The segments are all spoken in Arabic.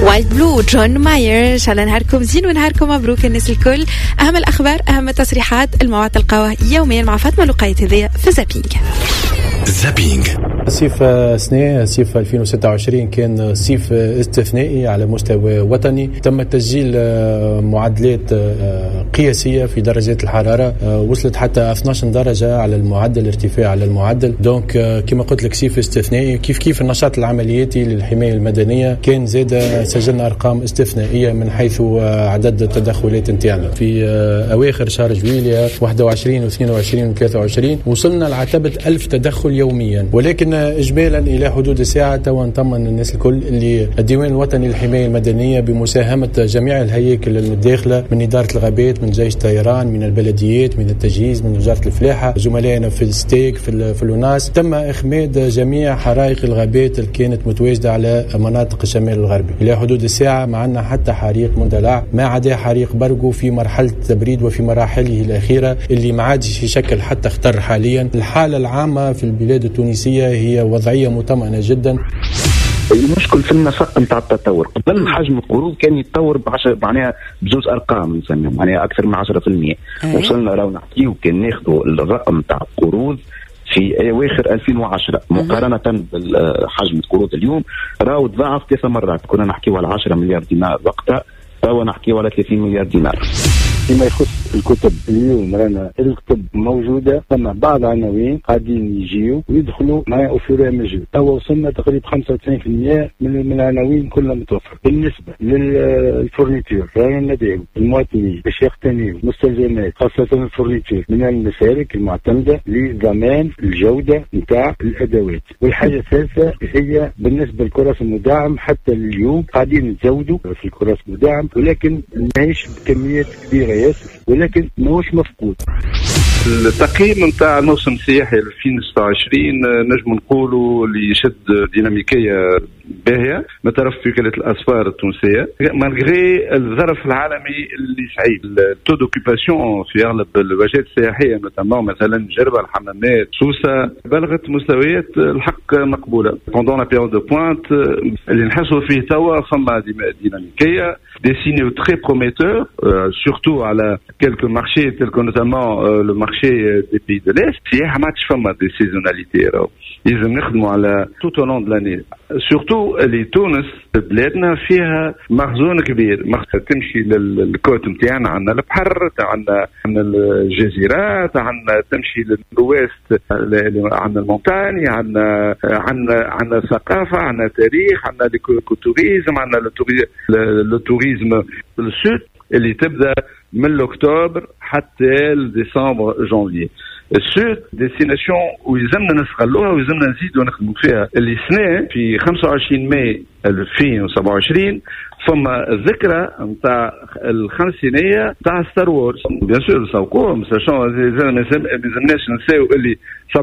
وايت بلو جون ماير. إن شاء الله نهاركم زين ونهاركم مبروك الناس الكل. أهم الأخبار أهم التصريحات الموعد تلقاوه يوميا مع فاطمة لقايت هذية في زابينج. صيف سنة صيف 2026 كان صيف استثنائي على مستوى وطني. تم تسجيل معدلات قياسية في درجات الحرارة، وصلت حتى 12 درجة على المعدل، ارتفاع على المعدل. دونك كما قلت لك صيف استثنائي. كيف النشاط العملياتي للحماية المدنية كان زاد، سجلنا أرقام استثنائية من حيث عدد التدخلات نتاعنا في أواخر شهر جويلية 21 و 22 و 23 وصلنا لعتبة 1000 تدخل يوميا. ولكن إجمالا إلى حدود الساعة توا نطمن الناس الكل اللي الديوان الوطني للحماية المدنية بمساهمة جميع الهياكل الداخلة من إدارة الغابات، من جيش طيران، من البلديات، من التجهيز، من وزارة الفلاحة، زملائنا في الستيك في الوناس، تم إخماد جميع حرائق الغابات اللي كانت متواجدة على مناطق الشمال الغربي. إلى حدود الساعة ما عندنا حتى حريق مندلع، ما عدا حريق برغو في مرحلة التبريد وفي مراحله الأخيرة اللي ما عادش يشكل حتى خطر حاليا. الحالة العامة في البلاد التونسية هي وضعية مطمئنة جدا. المشكل في النسق نتاع التطور. قبل حجم القروض كان يتطور معناها بجوز ارقام نسميهم معناها اكثر من 10%. وصلنا راهو نحكيو كان ناخذوا الرقم نتاع القروض في اواخر 2010 مقارنه بحجم القروض اليوم راهو تضاعف 3 مرات. كنا نحكيو على 10 مليار دينار وقتها، راهو نحكيو على 30 مليار دينار. فيما يخص الكتب اليوم رانا الكتب موجودة، ثم بعض عناوين قاعدين يجيو ويدخلوا مع أوفر مجهود. توا وصلنا تقريبا 95% من العناوين كلها متوفرة. بالنسبة للفورنيتور رانا ندعو المواطنين باش يقتنيوا مستلزمات خاصة الفورنيتور من المسالك المعتمدة لضمان الجودة نتاع الأدوات. والحاجة الثالثة هي بالنسبة للكراسي المدعم، حتى اليوم قاعدين نزودوا في الكراسي المدعم ولكن ماهيش بكميات كبيرة ولكن ماهوش مفقود. التقييم نتاع الموسم السياحي 2026 نجم نقولوا اللي يشد ديناميكيه باهيه من طرف وكاله الاسفار التونسيه مالغري الظرف العالمي اللي سعيد. التو دوكيباسيون في اغلب الوجهات السياحيه مثلا جربه، الحمامات، سوسه بلغت مستويات الحق مقبوله. بوندون لا بيريود دو بوينت اللي نحسوا فيه توا فما ديناميكيه des signaux très prometteurs, surtout à quelques marchés tels que notamment le marché des pays de l'Est. Il y a match femme des saisonnalités. Ils نخدموا على tout au long de l'année. Surtout les تونس بلادنا فيها مخزون كبير. تمشي للكوت نتاعنا عندنا البحر، عندنا الجزيرات، عندنا تمشي للويست عندنا المونتاني، عندنا الثقافة، عندنا تاريخ، عندنا التوريزم، عندنا التوريزم السود اللي تبدأ من أكتوبر حتى ديسمبر جانفي. السود ديستيناسيون ويلزمنا نستغلوها ويلزمنا نزيدوا نخدموا فيها. اللي سنة في 25 ماي 2027 فما ذكرى نتاع الخمسينية نتاع ستار وورز. بيان سور نسوقوهم ما يلزمناش نساو اللي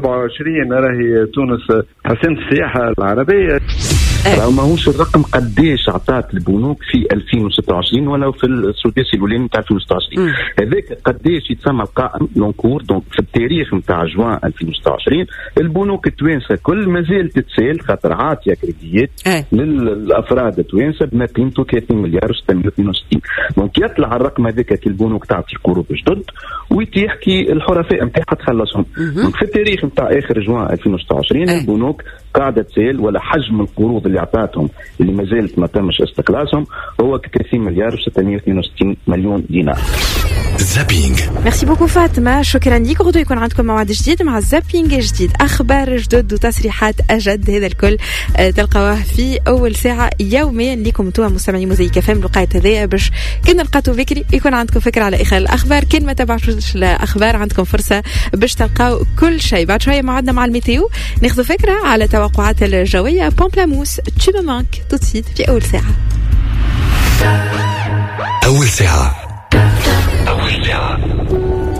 27 راهي تونس حسنت السياحة العربية. ماهوش الرقم قديش عطات البنوك في 2026 ولا في السداسي الاولاني نتاع 2026. هذاك قديش يتسمى القائم لونكور. دونك في التاريخ نتاع جوان 2026 البنوك التوانسه كل مازال تتسال خاطر عاطيه كريديات للافراد التوانسه بما قيمته 30 مليار و662. دونك يطلع الرقم هذاك كي البنوك تعطي قروض جدد وتحكي الحرفاء نتاعها تخلصهم. دونك في التاريخ نتاع اخر جوان 2026 البنوك قاعده تسال ولا حجم القروض اللي عطاتهم اللي ما زالت ما تمش استقلاسهم هو 30 مليار و662 مليون دينار. زابينج. ميرسي بوكو فاطمة، شكرا ليك. غدو يكون عندكم موعد جديد مع زابينج جديد، أخبار جدد وتصريحات أجد. هذا الكل تلقوه في أول ساعة يوميا لكم انتم مستمعين مزيكا فهم لقاية هذيا باش كنا نلقاتو بكري يكون عندكم فكرة على إخر الأخبار. كان ما تابعتوش الأخبار عندكم فرصة باش تلقاو كل شيء. بعد شوية موعدنا مع الميتيو ناخذ فكرة على توقعات الجوية. بومبلاموس tu me manques tout de suite في أول ساعة. أول ساعة